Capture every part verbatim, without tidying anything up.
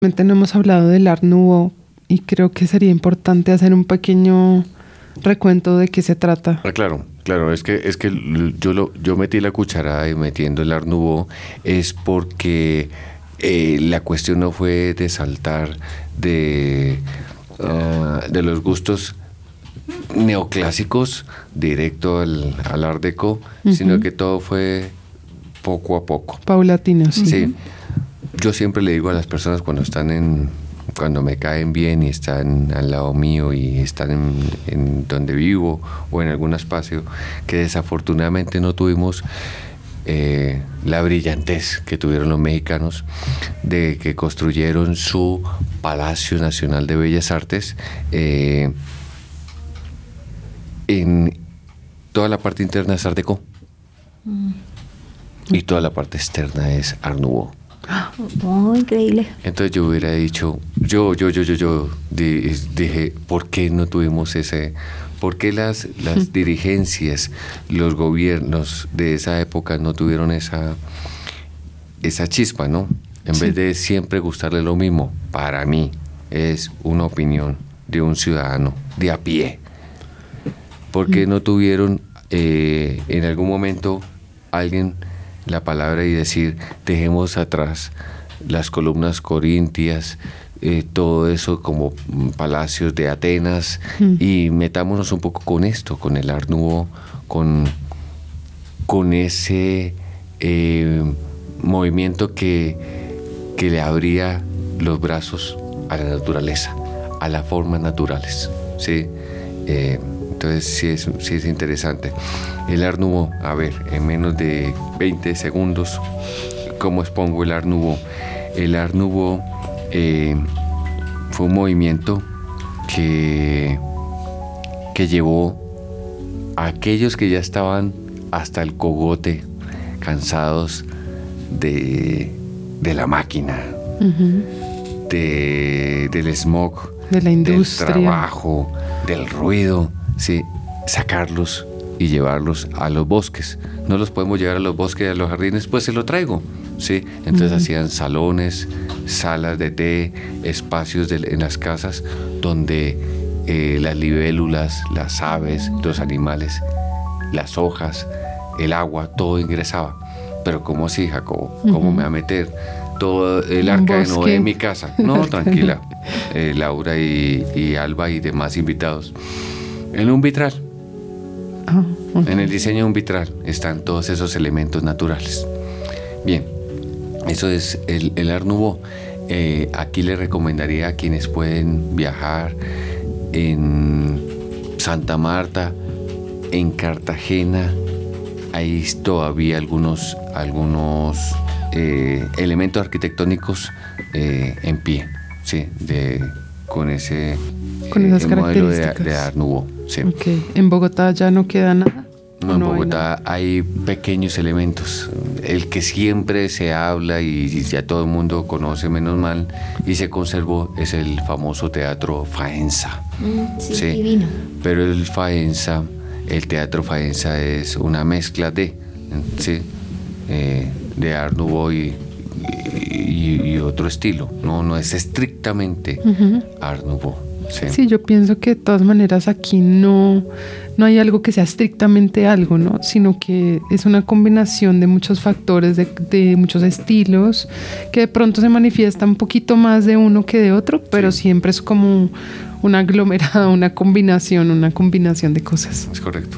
No hemos hablado del Art Nouveau y creo que sería importante hacer un pequeño recuento de qué se trata. Ah, claro, claro, es que es que yo lo yo metí la cucharada y metiendo el Art Nouveau es porque eh, la cuestión no fue de saltar de uh, de los gustos neoclásicos directo al, al Art Deco, uh-huh. sino que todo fue poco a poco. Paulatino, sí. Sí. Yo siempre le digo a las personas cuando están en, cuando me caen bien y están al lado mío y están en, en donde vivo o en algún espacio, que desafortunadamente no tuvimos eh, la brillantez que tuvieron los mexicanos de que construyeron su Palacio Nacional de Bellas Artes eh, en toda la parte interna es Art Deco mm. y toda la parte externa es Art Nouveau. Oh, increíble. Entonces yo hubiera dicho, yo, yo, yo, yo, yo dije, ¿por qué no tuvimos ese? ¿Por qué las, las dirigencias, los gobiernos de esa época no tuvieron esa, esa chispa, ¿no? En sí. vez de siempre gustarle lo mismo, para mí es una opinión de un ciudadano de a pie. ¿Por qué no tuvieron eh, en algún momento alguien la palabra y decir, dejemos atrás las columnas corintias, eh, todo eso como palacios de Atenas mm. y metámonos un poco con esto, con el Art Nouveau, con, con ese eh, movimiento que, que le abría los brazos a la naturaleza, a las formas naturales, ¿sí? Eh, entonces sí es, sí es interesante. El Art Nouveau, a ver, en menos de veinte segundos, ¿cómo expongo el Art Nouveau? El Art Nouveau eh, fue un movimiento que, que llevó a aquellos que ya estaban hasta el cogote, cansados de, de la máquina, uh-huh. de, del smog, de la industria, del trabajo, del ruido, ¿sí? Sacarlos y llevarlos a los bosques. No los podemos llevar a los bosques y a los jardines, pues se lo traigo, ¿sí? Entonces uh-huh. hacían salones, salas de té, espacios de, en las casas donde eh, las libélulas, las aves, los animales, las hojas, el agua, todo ingresaba. Pero ¿cómo así, Jacobo? ¿Cómo uh-huh. me va a meter todo el arca de Noé en mi casa? No, tranquila, eh, Laura y, y Alba y demás invitados. En un vitral. Oh, okay. En el diseño de un vitral están todos esos elementos naturales. Bien, eso es el, el Art Nouveau. Eh, aquí le recomendaría a quienes pueden viajar en Santa Marta, en Cartagena. Hay todavía algunos, algunos eh, elementos arquitectónicos eh, en pie, ¿sí? De, con ese con esas eh, características modelo de, de Art Nouveau. Sí. Okay. ¿En Bogotá ya no queda nada? No, en no Bogotá hay, hay pequeños elementos. El que siempre se habla y ya todo el mundo conoce, menos mal, y se conservó, es el famoso Teatro Faenza. Mm, sí, sí, divino. Pero el Faenza, el Teatro Faenza es una mezcla de, ¿sí? eh, de Art Nouveau y, y, y otro estilo. No, no es estrictamente uh-huh. Art Nouveau. Sí. sí, yo pienso que de todas maneras aquí no, no hay algo que sea estrictamente algo, ¿no? Sino que es una combinación de muchos factores, de, de muchos estilos, que de pronto se manifiesta un poquito más de uno que de otro, pero sí. siempre es como una aglomerada, una combinación, una combinación de cosas. Es correcto.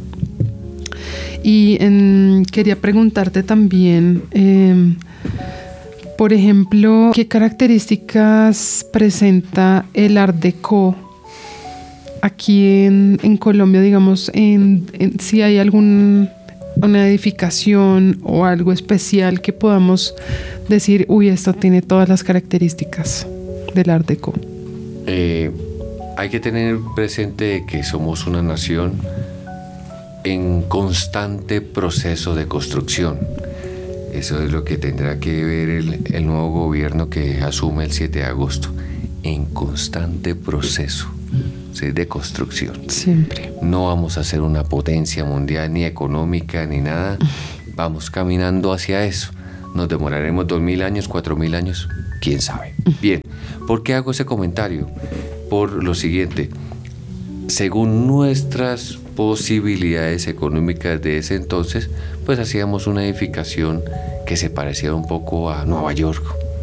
Y en, quería preguntarte también... Eh, Por ejemplo, ¿qué características presenta el Art Deco aquí en, en Colombia? Digamos, en, en, si hay alguna edificación o algo especial que podamos decir, uy, esto tiene todas las características del Art Deco. Eh, hay que tener presente que somos una nación en constante proceso de construcción. Eso es lo que tendrá que ver el, el nuevo gobierno que asume el siete de agosto, en constante proceso, ¿sí? de construcción. Siempre. No vamos a ser una potencia mundial, ni económica, ni nada. Vamos caminando hacia eso. Nos demoraremos dos mil años, cuatro mil años, quién sabe. Bien, ¿por qué hago ese comentario? Por lo siguiente, según nuestras posibilidades económicas de ese entonces, pues hacíamos una edificación que se parecía un poco a Nueva York,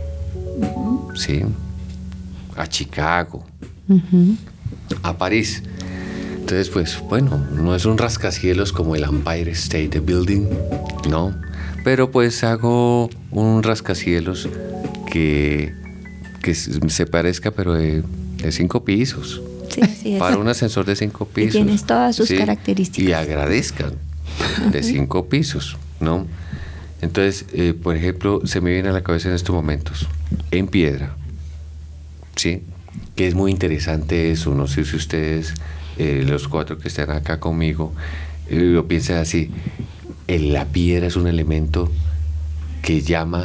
¿sí? A Chicago, uh-huh. a París. Entonces, pues, bueno, no es un rascacielos como el Empire State Building, no, pero pues hago un rascacielos que, que se parezca, pero de, de cinco pisos. Sí, sí, para un ascensor de cinco pisos. Y tienes todas sus ¿sí? características. Y agradezcan, de cinco pisos, ¿no? Entonces, eh, por ejemplo, se me viene a la cabeza en estos momentos, en piedra, ¿sí? Que es muy interesante eso, no sé si ustedes, eh, los cuatro que están acá conmigo, eh, lo piensan así. El, la piedra es un elemento que llama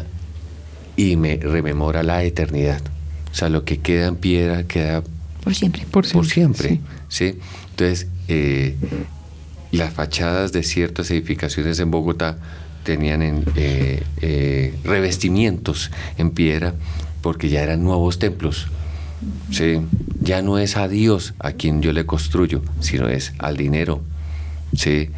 y me rememora la eternidad. O sea, lo que queda en piedra queda por siempre. Por siempre, por siempre sí. ¿sí? Entonces, eh, las fachadas de ciertas edificaciones en Bogotá tenían en, eh, eh, revestimientos en piedra porque ya eran nuevos templos. ¿Sí? Ya no es a Dios a quien yo le construyo, sino es al dinero, ¿sí?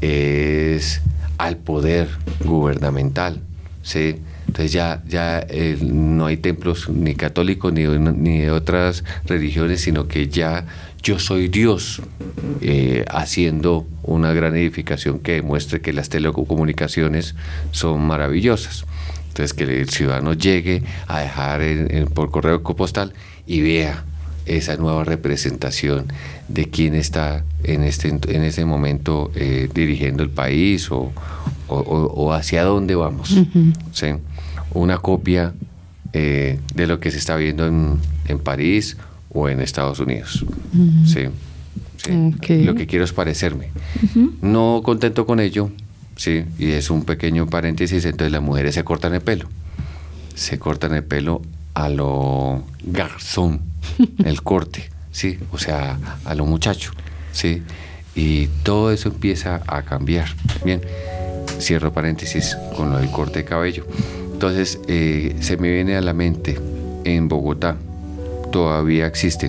Es al poder gubernamental, ¿sí? Entonces ya, ya eh, no hay templos ni católicos ni, ni de otras religiones, sino que ya yo soy Dios eh, haciendo una gran edificación que demuestre que las telecomunicaciones son maravillosas. Entonces que el ciudadano llegue a dejar en, en, por correo postal y vea esa nueva representación de quién está en este, en ese momento eh, dirigiendo el país o, o, o hacia dónde vamos. Uh-huh. ¿Sí? Una copia eh, de lo que se está viendo en, en París o en Estados Unidos. Uh-huh. ¿Sí? ¿Sí? Okay. Lo que quiero es parecerme. Uh-huh. No contento con ello, ¿sí? Y es un pequeño paréntesis, entonces las mujeres se cortan el pelo. Se cortan el pelo a lo garzón, el corte, ¿sí? O sea, a lo muchacho, ¿sí? Y todo eso empieza a cambiar. Bien, cierro paréntesis con lo del corte de cabello. Entonces, eh, se me viene a la mente, en Bogotá todavía existen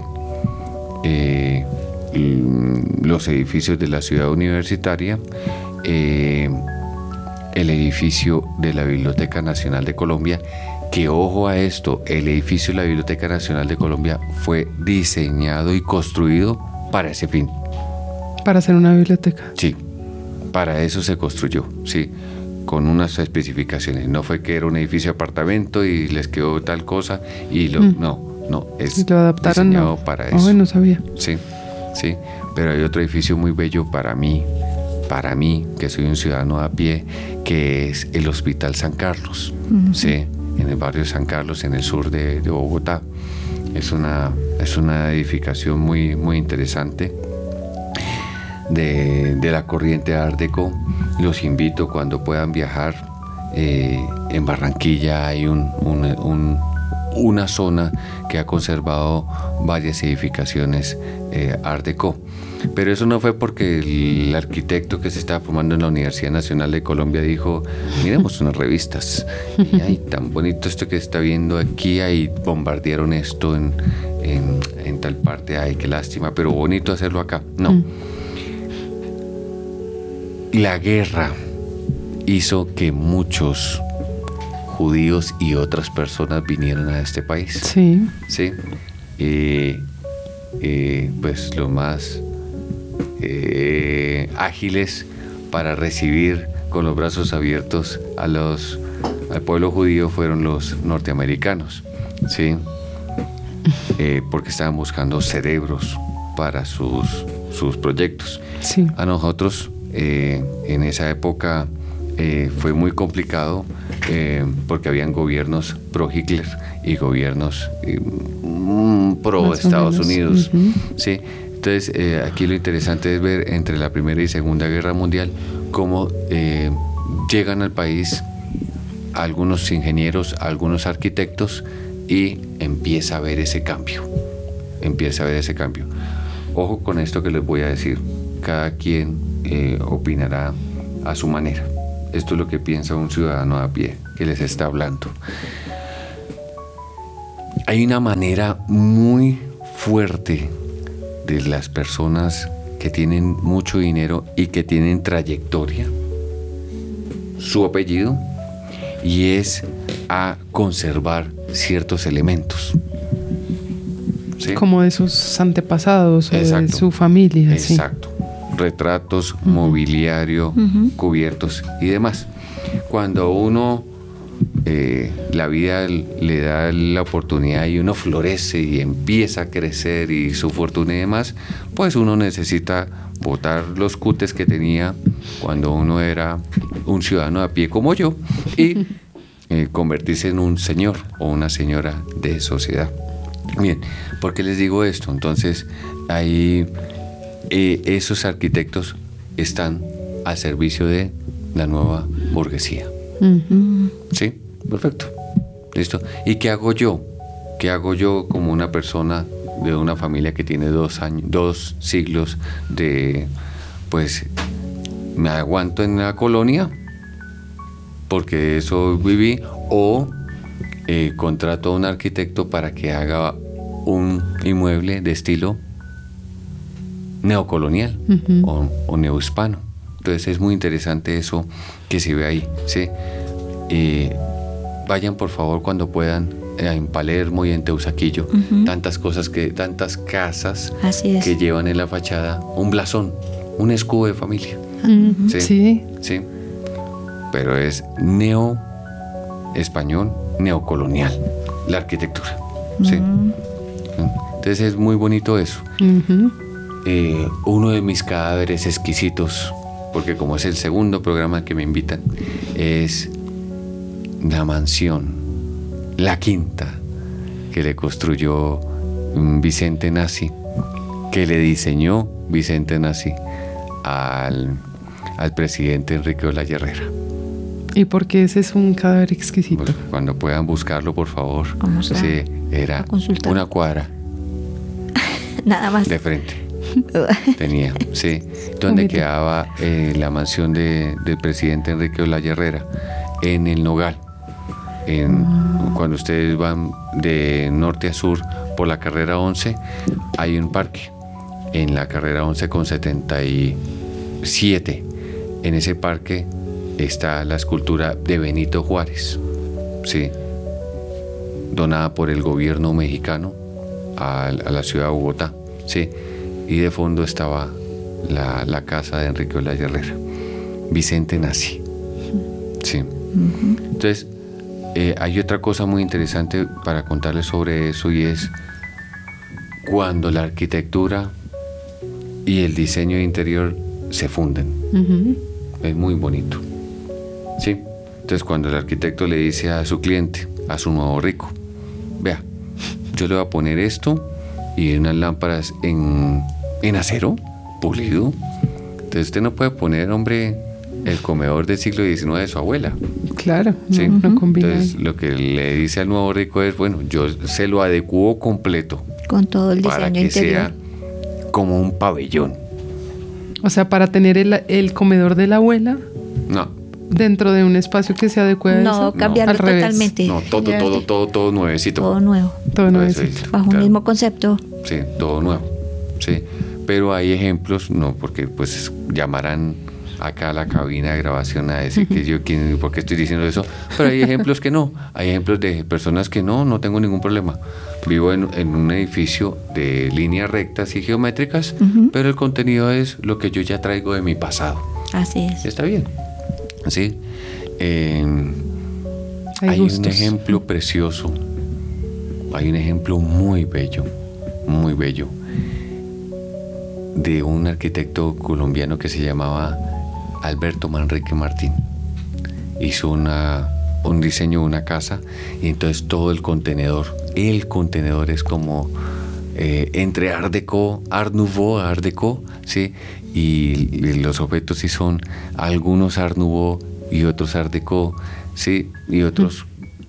eh, los edificios de la ciudad universitaria, eh, el edificio de la Biblioteca Nacional de Colombia, que ojo a esto, el edificio de la Biblioteca Nacional de Colombia fue diseñado y construido para ese fin. Para hacer una biblioteca. Sí, para eso se construyó, sí, con unas especificaciones. No fue que era un edificio de apartamento y les quedó tal cosa y lo, mm. no, no, es lo adaptaron, diseñado no. para eso. Oh, no sabía. Sí, sí, pero hay otro edificio muy bello para mí, para mí, que soy un ciudadano a pie, que es el Hospital San Carlos, uh-huh. sí, en el barrio San Carlos, en el sur de, de Bogotá. Es una, es una edificación muy, muy interesante de, de la corriente Art Deco. Los invito cuando puedan viajar. Eh, en Barranquilla hay un, un, un, una zona que ha conservado varias edificaciones eh, Art Deco. Pero eso no fue porque el arquitecto que se estaba formando en la Universidad Nacional de Colombia dijo, miremos unas revistas, y ay, tan bonito esto que se está viendo aquí, ahí bombardearon esto en, en, en tal parte, ay, qué lástima, pero bonito hacerlo acá. No. Mm. La guerra hizo que muchos judíos y otras personas vinieran a este país. Sí. Sí. Eh, eh, pues lo más Eh, ágiles para recibir con los brazos abiertos a los, al pueblo judío fueron los norteamericanos, ¿sí? Eh, porque estaban buscando cerebros para sus, sus proyectos. Sí. A nosotros eh, en esa época eh, fue muy complicado eh, porque habían gobiernos pro Hitler y gobiernos eh, pro Más Estados Unidos, uh-huh. ¿sí? Entonces, eh, aquí lo interesante es ver entre la Primera y Segunda Guerra Mundial cómo eh, llegan al país algunos ingenieros, algunos arquitectos y empieza a ver ese cambio. Empieza a ver ese cambio. Ojo con esto que les voy a decir. Cada quien eh, opinará a su manera. Esto es lo que piensa un ciudadano a pie que les está hablando. hay una manera muy fuerte de las personas que tienen mucho dinero y que tienen trayectoria, su apellido, y es a conservar ciertos elementos. ¿Sí? Como de sus antepasados o Exacto. de su familia. Exacto. Sí. Retratos, uh-huh. mobiliario, uh-huh. cubiertos y demás. Cuando uno, eh, la vida le da la oportunidad y uno florece y empieza a crecer y su fortuna y demás, pues uno necesita botar los cutes que tenía cuando uno era un ciudadano a pie como yo y eh, convertirse en un señor o una señora de sociedad. Bien, ¿por qué les digo esto? Entonces, ahí eh, esos arquitectos están al servicio de la nueva burguesía. Uh-huh. ¿Sí? Perfecto. ¿Listo? ¿Y qué hago yo? ¿Qué hago yo como una persona de una familia que tiene dos años, dos siglos de, pues, me aguanto en la colonia porque eso viví, o eh, contrato a un arquitecto para que haga un inmueble de estilo neocolonial uh-huh. o, o neohispano? Entonces es muy interesante eso que se ve ahí, ¿sí? Eh, vayan por favor cuando puedan en Palermo y en Teusaquillo, uh-huh. tantas cosas que, tantas casas que llevan en la fachada un blasón, un escudo de familia. Uh-huh. ¿Sí? Sí. Sí. Pero es neo español, neocolonial, la arquitectura. Uh-huh. ¿Sí? Entonces es muy bonito eso. Uh-huh. Eh, uno de mis cadáveres exquisitos, porque como es el segundo programa que me invitan, es la mansión, la quinta, que le construyó Vicente Nassi, que le diseñó Vicente Nassi al, al presidente Enrique Olaya Herrera. ¿Y por qué ese es un cadáver exquisito? Pues cuando puedan buscarlo, por favor. Vamos a, sí, era a una cuadra. Nada más. De frente. Tenía, sí. Donde quedaba eh, la mansión de, del presidente Enrique Olaya Herrera, en el Nogal. En, oh. Cuando ustedes van de norte a sur por la carrera once, hay un parque. En la carrera once con setenta y siete, en ese parque está la escultura de Benito Juárez, sí, donada por el gobierno mexicano a, a la ciudad de Bogotá, sí, y de fondo estaba la, la casa de Enrique Olaya Herrera, Vicente Nassi, sí. Uh-huh. Entonces, eh, hay otra cosa muy interesante para contarles sobre eso, y es cuando la arquitectura y el diseño interior se funden. Uh-huh. Es muy bonito. ¿Sí? Entonces, cuando el arquitecto le dice a su cliente, a su nuevo rico, vea, yo le voy a poner esto y unas lámparas en, en acero pulido. Entonces, usted no puede poner, hombre, el comedor del siglo diecinueve de su abuela. Claro, ¿sí? no, no combina. Entonces, lo que le dice al nuevo rico es, bueno, yo se lo adecuo completo. Con todo el diseño para que interior. sea como un pabellón. O sea, para tener el, el comedor de la abuela. No. Dentro de un espacio que se adecue a no, eso. cambiarlo no, totalmente. No, todo, todo, todo, todo, todo nuevecito. Todo nuevo. Todo nuevecito. Bajo claro. un mismo concepto. Sí, todo nuevo. Sí. Pero hay ejemplos, no, porque pues llamarán acá a la cabina de grabación a decir que yo, ¿quién, ¿por qué estoy diciendo eso? Pero hay ejemplos que no. Hay ejemplos de personas que no, no tengo ningún problema. Vivo en, en un edificio de líneas rectas y geométricas, uh-huh. pero el contenido es lo que yo ya traigo de mi pasado. Así es. Está bien. ¿Sí? Eh, hay hay un ejemplo precioso, hay un ejemplo muy bello, muy bello, de un arquitecto colombiano que se llamaba Alberto Manrique Martín. Hizo una, un diseño de una casa, y entonces todo el contenedor, el contenedor es como eh, entre Art Deco, Art Nouveau, Art Deco, ¿sí? Y, y los objetos sí son algunos Art Nouveau y otros Art Deco, sí, y otros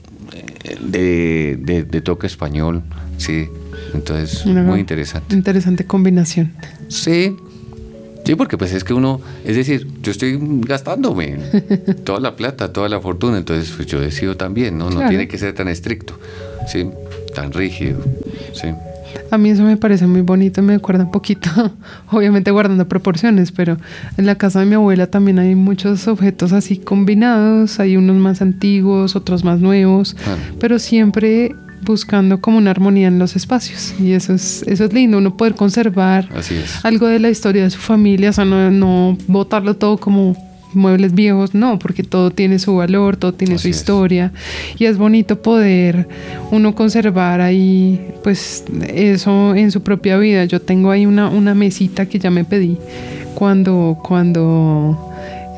de, de, de toque español, sí. Entonces, Una muy interesante. Interesante combinación. Sí, sí, porque pues es que uno, es decir, yo estoy gastándome toda la plata, toda la fortuna, entonces pues yo decido también, ¿no? Claro. No tiene que ser tan estricto, sí. tan rígido, ¿sí? A mí eso me parece muy bonito, me acuerda un poquito, obviamente guardando proporciones, pero en la casa de mi abuela también hay muchos objetos así combinados, hay unos más antiguos, otros más nuevos, ah. pero siempre buscando como una armonía en los espacios, y eso es, eso es lindo, uno poder conservar Así es. algo de la historia de su familia, o sea, no, no botarlo todo como muebles viejos, no, porque todo tiene su valor, todo tiene Así su historia, es. Y es bonito poder uno conservar ahí pues eso en su propia vida. Yo tengo ahí una, una mesita que ya me pedí cuando, cuando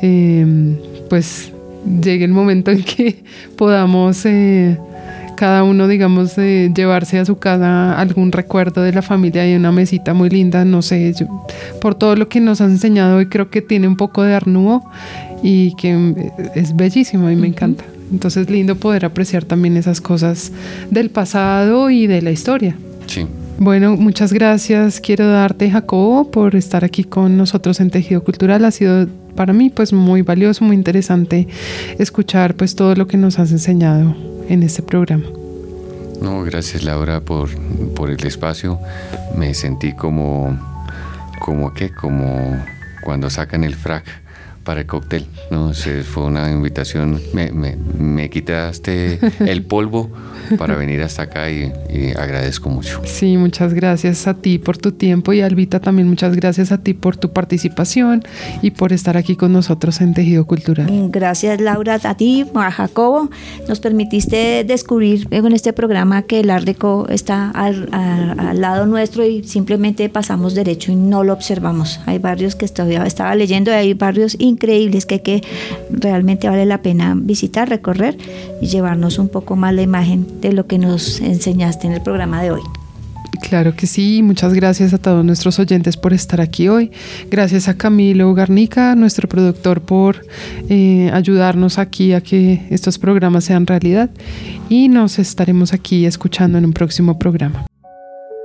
eh, pues llegue el momento en que podamos eh, cada uno, digamos, eh, llevarse a su casa algún recuerdo de la familia. Hay una mesita muy linda, no sé, yo, por todo lo que nos has enseñado hoy, creo que tiene un poco de Art Nouveau y que es bellísimo y me uh-huh. encanta. Entonces, lindo poder apreciar también esas cosas del pasado y de la historia. Sí. Bueno, muchas gracias. Quiero darte, Jacobo, por estar aquí con nosotros en Tejido Cultural. Ha sido para mí pues muy valioso, muy interesante escuchar pues todo lo que nos has enseñado en este programa. No, gracias Laura por, por el espacio. Me sentí como, como ¿qué? Como cuando sacan el frac para el cóctel, no sé, fue una invitación, me, me, me quitaste el polvo para venir hasta acá y, y agradezco mucho. Sí, muchas gracias a ti por tu tiempo, y Albita también muchas gracias a ti por tu participación y por estar aquí con nosotros en Tejido Cultural. Gracias Laura, a ti, a Jacobo, nos permitiste descubrir en este programa que el Art Deco está al, al, al lado nuestro y simplemente pasamos derecho y no lo observamos. Hay barrios que todavía estaba leyendo, hay barrios increíbles que, que realmente vale la pena visitar, recorrer y llevarnos un poco más la imagen de lo que nos enseñaste en el programa de hoy. Claro que sí, muchas gracias a todos nuestros oyentes por estar aquí hoy. Gracias a Camilo Garnica, nuestro productor, por eh, ayudarnos aquí a que estos programas sean realidad, y nos estaremos aquí escuchando en un próximo programa.